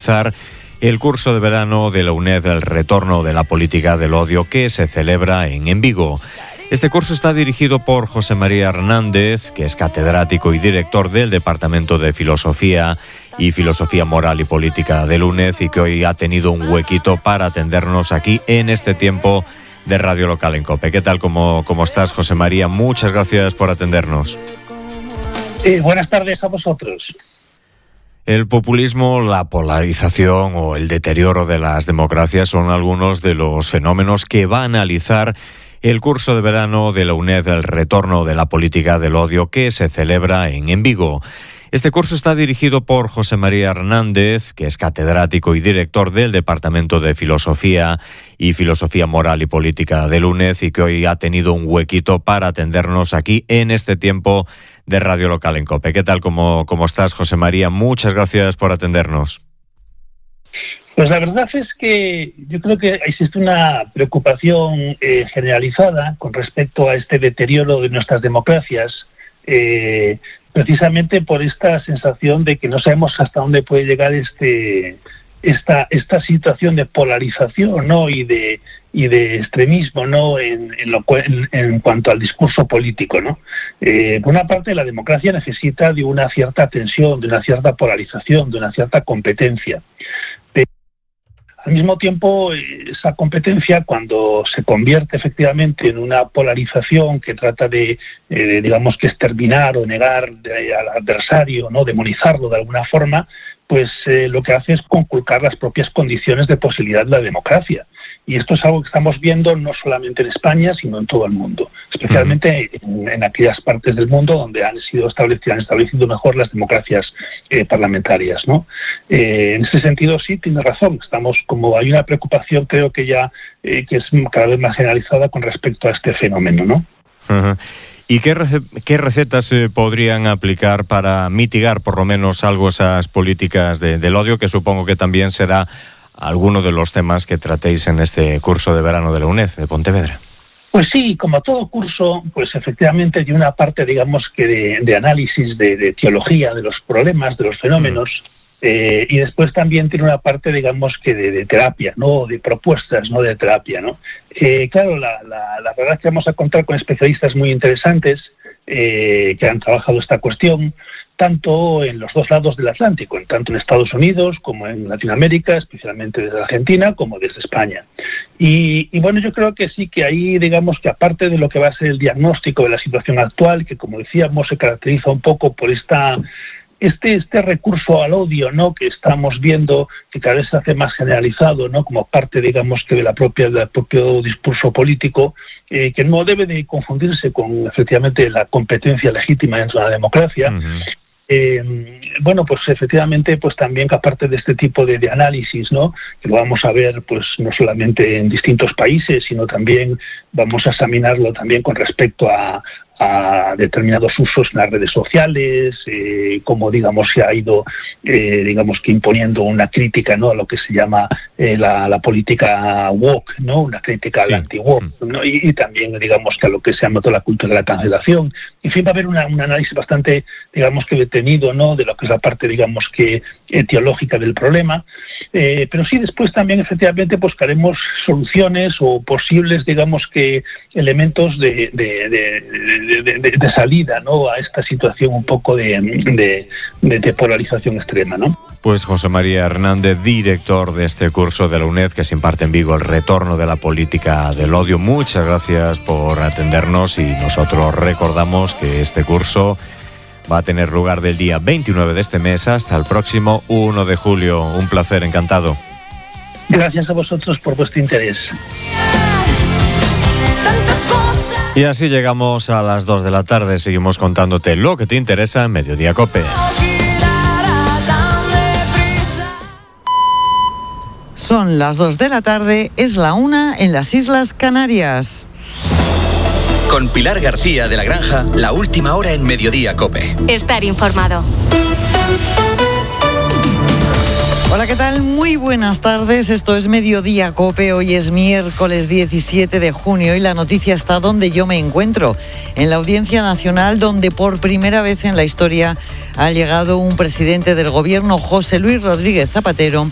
el curso de verano de la UNED, el retorno de la política del odio, que se celebra en Vigo. Este curso está dirigido por José María Hernández, que es catedrático y director del Departamento de Filosofía y Filosofía Moral y Política del UNED, y que hoy ha tenido un huequito para atendernos aquí en este tiempo de Radio Local en COPE. ¿Qué tal? ¿Cómo estás, José María? Muchas gracias por atendernos. Buenas tardes a vosotros. El populismo, la polarización o el deterioro de las democracias son algunos de los fenómenos que va a analizar el curso de verano de la UNED, el retorno de la política del odio, que se celebra en Vigo. Este curso está dirigido por José María Hernández, que es catedrático y director del Departamento de Filosofía y Filosofía Moral y Política del UNED, y que hoy ha tenido un huequito para atendernos aquí en este tiempo de Radio Local en COPE. ¿Qué tal? ¿Cómo estás, José María? Muchas gracias por atendernos. Pues la verdad es que yo creo que existe una preocupación generalizada con respecto a este deterioro de nuestras democracias, precisamente por esta sensación de que no sabemos hasta dónde puede llegar esta situación de polarización, ¿no? y de extremismo, ¿no? en cuanto al discurso político, ¿no? Por una parte, la democracia necesita de una cierta tensión, de una cierta polarización, de una cierta competencia. Al mismo tiempo, esa competencia, cuando se convierte efectivamente en una polarización que trata de digamos, que exterminar o negar al adversario, ¿no? Demonizarlo de alguna forma, pues lo que hace es conculcar las propias condiciones de posibilidad de la democracia. Y esto es algo que estamos viendo no solamente en España, sino en todo el mundo, especialmente en aquellas partes del mundo donde han establecido mejor las democracias parlamentarias, ¿no? En ese sentido, sí, tiene razón. Como hay una preocupación, creo que ya que es cada vez más generalizada con respecto a este fenómeno, ¿no? Uh-huh. ¿Y qué recetas se podrían aplicar para mitigar por lo menos algo esas políticas del odio, que supongo que también será alguno de los temas que tratéis en este curso de verano de la UNED de Pontevedra? Pues sí, como todo curso, pues efectivamente hay una parte, digamos, que de análisis, de teología, de los problemas, de los fenómenos, y después también tiene una parte, digamos, que de terapia, ¿no? De propuestas, ¿no? De terapia, ¿no? Claro, la verdad es que vamos a contar con especialistas muy interesantes que han trabajado esta cuestión, tanto en los dos lados del Atlántico, tanto en Estados Unidos como en Latinoamérica, especialmente desde Argentina, como desde España. Y bueno, yo creo que sí, que ahí, digamos, que aparte de lo que va a ser el diagnóstico de la situación actual, que como decíamos se caracteriza un poco por este recurso al odio, ¿no? Que estamos viendo que cada vez se hace más generalizado, ¿no? Como parte, digamos, que del propio discurso político, que no debe de confundirse con efectivamente la competencia legítima dentro de la democracia. Bueno, pues efectivamente, pues también que aparte de este tipo de análisis, ¿no? Que lo vamos a ver, pues no solamente en distintos países, sino también vamos a examinarlo también con respecto a determinados usos en las redes sociales, como digamos se ha ido digamos que imponiendo una crítica, ¿no? A lo que se llama la política woke, ¿no? Una crítica al anti-woke, ¿no? Y también digamos que a lo que se llama toda la cultura de la cancelación. En fin, va a haber un análisis bastante, digamos que detenido, ¿no? De lo que es la parte, digamos que teológica del problema, pero sí después también efectivamente buscaremos soluciones o posibles, digamos que elementos de salida, ¿no? A esta situación un poco de polarización extrema, ¿no? Pues José María Hernández, director de este curso de la UNED que se imparte en Vigo, el retorno de la política del odio. Muchas gracias por atendernos, y nosotros recordamos que este curso va a tener lugar del día 29 de este mes hasta el próximo 1 de julio. Un placer, encantado. Gracias a vosotros por vuestro interés. Y así llegamos a las 2 de la tarde. Seguimos contándote lo que te interesa en Mediodía COPE. Son las 2 de la tarde, es la 1 en las Islas Canarias. Con Pilar García de la Granja, la última hora en Mediodía COPE. Estar informado. Hola, ¿qué tal? Muy buenas tardes. Esto es Mediodía COPE. Hoy es miércoles 17 de junio y la noticia está donde yo me encuentro, en la Audiencia Nacional, donde por primera vez en la historia ha llegado un presidente del gobierno, José Luis Rodríguez Zapatero,